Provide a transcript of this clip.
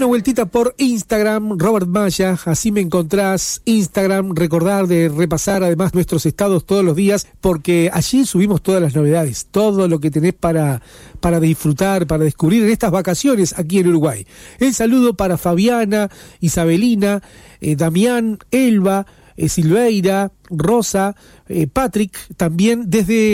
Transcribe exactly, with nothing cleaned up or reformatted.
una vueltita por Instagram, Robert Maya, así me encontrás. Instagram, recordar de repasar además nuestros estados todos los días, porque allí subimos todas las novedades, todo lo que tenés para, para disfrutar, para descubrir en estas vacaciones aquí en Uruguay. El saludo para Fabiana, Isabelina, eh, Damián, Elba, eh, Silveira, Rosa, eh, Patrick, también desde